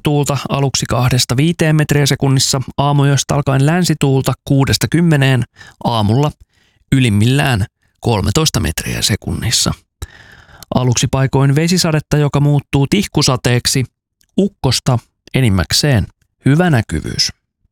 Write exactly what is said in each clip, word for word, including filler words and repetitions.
tuulta aluksi kahdesta viiteen metriä sekunnissa, aamuyöstä alkaen länsituulta kuudesta kymmeneen, aamulla ylimmillään kolmetoista metriä sekunnissa. Aluksi paikoin vesisadetta, joka muuttuu tihkusateeksi, ukkosta enimmäkseen hyvä näkyvyys.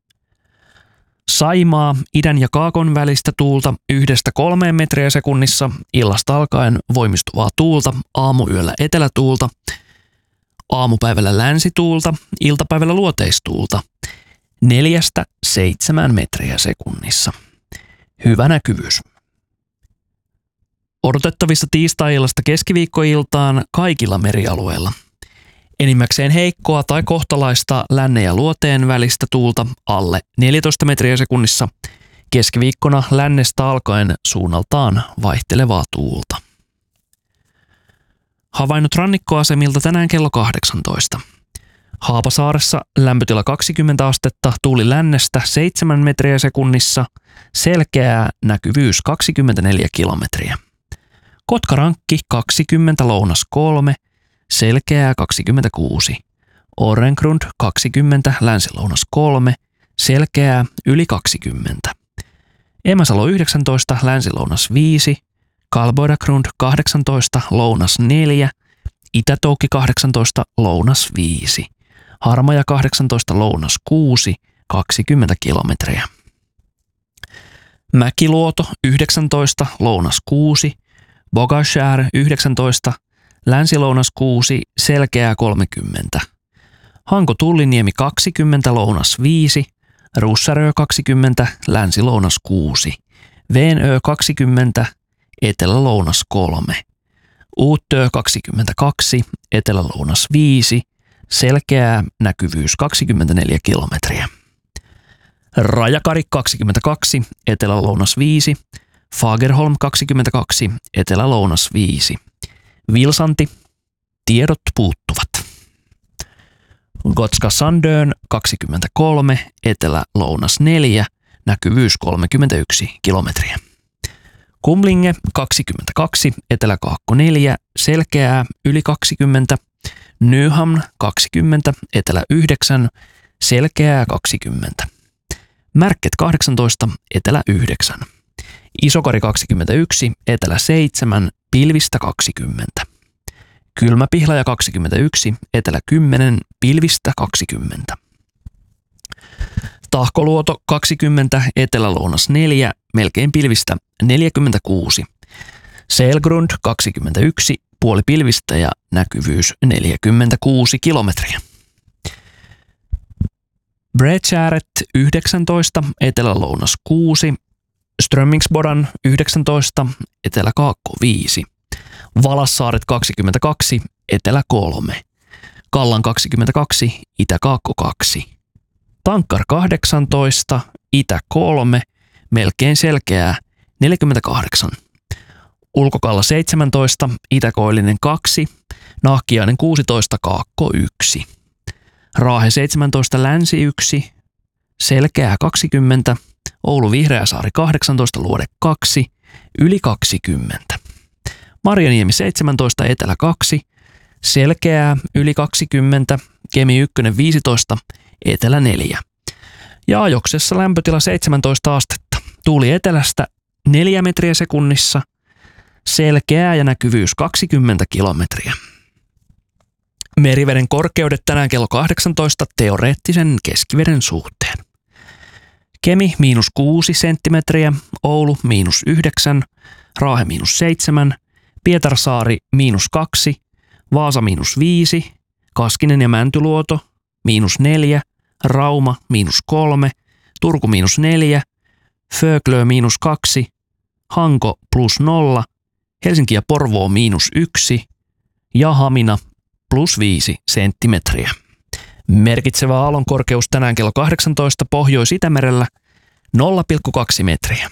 Saimaa idän ja kaakon välistä tuulta yhdestä kolmeen metriä sekunnissa, illasta alkaen voimistuvaa tuulta, aamuyöllä etelätuulta, aamupäivällä länsituulta, iltapäivällä luoteistuulta neljästä seitsemään metriä sekunnissa. Hyvä näkyvyys. Odotettavissa tiistai-illasta keskiviikkoiltaan kaikilla merialueilla. Enimmäkseen heikkoa tai kohtalaista lännen ja luoteen välistä tuulta alle neljätoista metriä sekunnissa, keskiviikkona lännestä alkaen suunnaltaan vaihtelevaa tuulta. Havainnot rannikkoasemilta tänään kello kahdeksantoista. Haapasaaressa lämpötila kaksikymmentä astetta, tuuli lännestä seitsemän metriä sekunnissa, selkeää näkyvyys kaksikymmentäneljä kilometriä. Kotkarankki kaksikymmentä, lounas kolme, selkeää kaksikymmentäkuusi. Orengrund kaksikymmentä, länsilounas kolme, selkeää yli kaksikymmentä. Emäsalo yhdeksäntoista, länsilounas viisi, Kalboidagrund kahdeksantoista, lounas neljä, Itätoukki kahdeksantoista, lounas viisi. Harmaja kahdeksantoista, lounas kuusi, kaksikymmentä kilometriä. Mäkiluoto yhdeksäntoista, lounas kuusi, Bogashär yhdeksäntoista, länsilounas kuusi, selkeää kolmekymmentä. Hanko Tulliniemi kaksikymmentä, lounas viisi, Russarö kaksikymmentä, länsilounas kuusi, Veenö kaksikymmentä, etelä-lounas kolme, Uutö kaksikymmentäkaksi, etelä-lounas viisi, selkeää näkyvyys kaksikymmentäneljä kilometriä. Rajakari kaksikymmentäkaksi, etelä-lounas viisi, Fagerholm kaksikymmentäkaksi, etelä-lounas viisi. Vilsanti, tiedot puuttuvat. Gotska Sandön kaksikymmentäkolme, etelä-lounas neljä, näkyvyys kolmekymmentäyksi kilometriä. Kumlinge kaksikymmentäkaksi, etelä-kaakko neljä, selkeää yli kaksikymmentä. Nyhamn kaksikymmentä, etelä yhdeksän, selkeää kaksikymmentä. Märket kahdeksantoista, etelä yhdeksän. Isokari kaksikymmentäyksi, etelä seitsemän, pilvistä kaksikymmentä. Kylmäpihlaja kaksikymmentäyksi, etelä kymmenen, pilvistä kaksikymmentä. Tahkoluoto kaksikymmentä, etelä-lounas neljä, melkein pilvistä neljäkymmentäkuusi. Selgrund kaksikymmentäyksi, puoli pilvistä ja näkyvyys neljäkymmentäkuusi kilometriä. Bredtjäret yhdeksäntoista, etelä-lounas kuusi, Strömmingsbodan yhdeksäntoista, etelä-kaakko viisi. Valassaaret kaksikymmentäkaksi, etelä kolme. Kallan kaksikymmentäkaksi, itä-kaakko kaksi. Tankkar kahdeksantoista, itä kolme, melkein selkeää neljäkymmentäkahdeksan. Ulkokalla seitsemäntoista, itäkoillinen kaksi, Nahkiainen kuusitoista, kaakko yksi. Raahe seitsemäntoista, länsi yksi, selkeää kaksikymmentä. Oulu Vihreäsaari kahdeksantoista, luode kaksi, yli kaksikymmentä. Marjaniemi seitsemäntoista, etelä kaksi, selkeää yli kaksikymmentä. Kemi yksi viisitoista, etelä neljä. Ja Ajoksessa lämpötila seitsemäntoista astetta. Tuuli etelästä neljä metriä sekunnissa, selkeää ja näkyvyys kaksikymmentä kilometriä. Meriveden korkeudet tänään kello kahdeksantoista teoreettisen keskiveden suhteen. Kemi miinus kuusi senttimetriä, Oulu miinus yhdeksän, Raahe miinus seitsemän, Pietarsaari miinus kaksi, Vaasa miinus viisi, Kaskinen ja Mäntyluoto miinus neljä, Rauma miinus kolme, Turku miinus neljä, Föglö miinus kaksi, Hanko plus nolla, Helsinki ja Porvoo miinus yksi ja Hamina plus viisi senttimetriä. Merkitsevä aallonkorkeus tänään kello kahdeksantoista Pohjois-Itämerellä nolla pilkku kaksi metriä.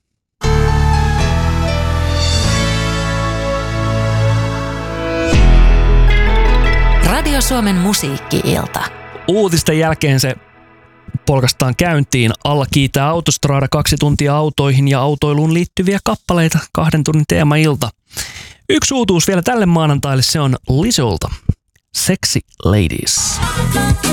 Radio Suomen musiikki-ilta. Uutisten jälkeen se polkastaan käyntiin. Alla kiitää Autostrada kaksi tuntia autoihin ja autoiluun liittyviä kappaleita, kahden tunnin teemailta. Yksi uutuus vielä tälle maanantaille, se on Lizolta. Sexy Ladies.